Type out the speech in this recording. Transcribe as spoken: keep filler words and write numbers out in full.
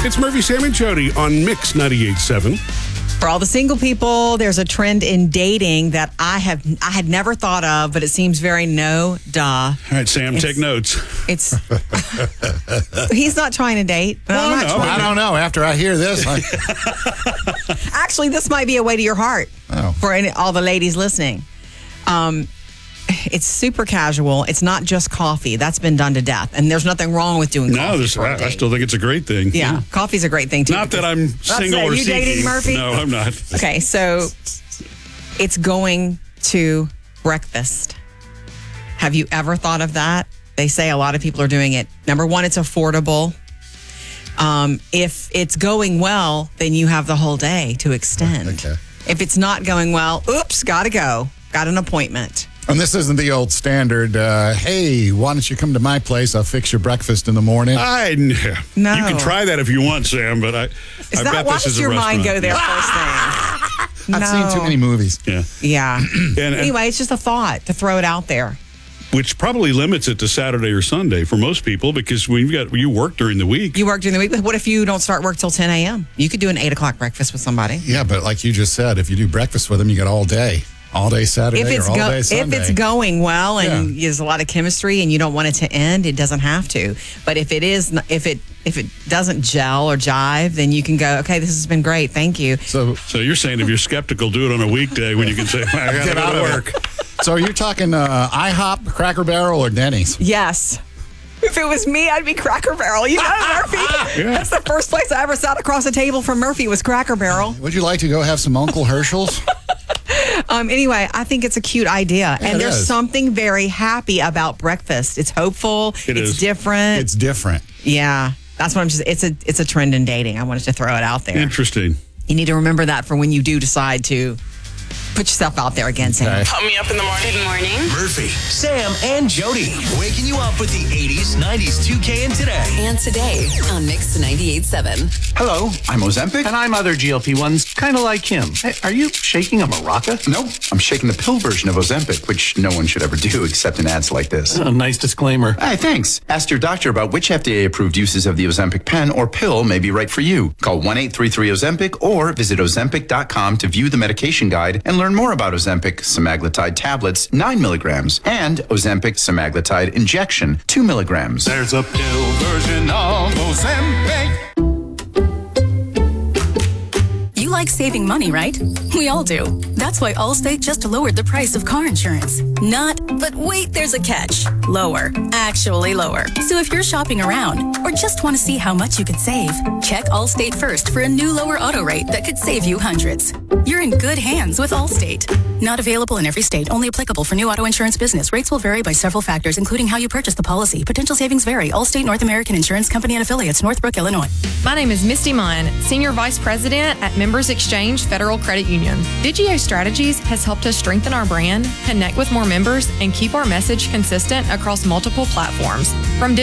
It's Murphy, Sam, and Jody on Mix ninety-eight point seven. For all the single people, there's a trend in dating that I have I had never thought of, but it seems very no duh. All right, Sam, It's- take notes. It's he's not trying to date. but I'm Well, not no. trying- I don't know. After I hear this, I, Actually, this might be a way to your heart Oh. for any, all the ladies listening. Um, it's super casual. It's not just coffee. That's been done to death, and there's nothing wrong with doing No, coffee. this, for a I, I date. still think it's a great thing. yeah, coffee's a great thing too. Not that I'm That's single it. or You seeking. dating, Murphy? No, I'm not. Okay, so it's going to breakfast. Have you ever thought of that? They say a lot of people are doing it. Number one, it's affordable. Um, if it's going well, then you have the whole day to extend. Okay. If it's not going well, oops, gotta go. Got an appointment. and this isn't the old standard, uh, hey, why don't you come to my place? I'll fix your breakfast in the morning. I, No. You can try that if you want, Sam, but I, Is I that bet why this is does a your restaurant. mind go there first thing? I've no. seen too many movies. Yeah. Yeah. And, and Anyway, it's just a thought to throw it out there. which probably limits it to Saturday or Sunday for most people because when you got you work during the week. You work during the week, but what if you don't start work till ten a.m.? You could do an eight o'clock breakfast with somebody. Yeah, but like you just said, if you do breakfast with them, you got all day. All day Saturday If it's or all go- day if Sunday. it's going well and Yeah. there's a lot of chemistry and you don't want it to end, it doesn't have to. But if it is, n- if it if it doesn't gel or jive, then you can go, okay, this has been great, thank you. So, So you're saying if you're skeptical, do it on a weekday when you can say, I got to Get go out to of work. so you're talking uh, IHOP, Cracker Barrel, or Denny's? Yes. If it was me, I'd be Cracker Barrel. You know, Murphy. Yeah. That's the first place I ever sat across a table from Murphy was Cracker Barrel. Would you like to go have some Uncle Herschel's? Um, anyway, I think it's a cute idea. Yeah, and it there's is. something very happy about breakfast. It's hopeful. It it's is. different. It's different. yeah. That's what I'm just, it's a, it's a trend in dating. I wanted to throw it out there. Interesting. You need to remember that for when you do decide to put yourself out there again, Sam. Okay. Put me up in the morning. Good morning. Murphy, Sam, and Jody. Waking you up with the eighties, nineties, two K, and today. And today on Mix ninety-eight point seven. Hello, I'm Ozempic. And I'm other G L P ones, kind of like him. Hey, are you shaking a maraca? Nope, I'm shaking the pill version of Ozempic, which no one should ever do except in ads like this. A nice disclaimer. Hey, thanks. Ask your doctor about which F D A-approved uses of the Ozempic pen or pill may be right for you. Call one eight three three Ozempic or visit ozempic dot com to view the medication guide and learn more about Ozempic semaglutide tablets, nine milligrams, and Ozempic semaglutide injection, two milligrams. There's a pill version of Ozempic. You like saving money, right? We all do. That's why Allstate just lowered the price of car insurance. Not, but wait, there's a catch. Lower. Actually lower. So if you're shopping around or just want to see how much you could save, check Allstate first for a new lower auto rate that could save you hundreds. You're in good hands with Allstate. Not available in every state. Only applicable for new auto insurance business. Rates will vary by several factors, including how you purchase the policy. Potential savings vary. Allstate North American Insurance Company and affiliates, Northbrook, Illinois. My name is Misty Munn, Senior Vice President at Members Exchange Federal Credit Union. Digio Strategies has helped us strengthen our brand, connect with more members, and keep our message consistent across multiple platforms. From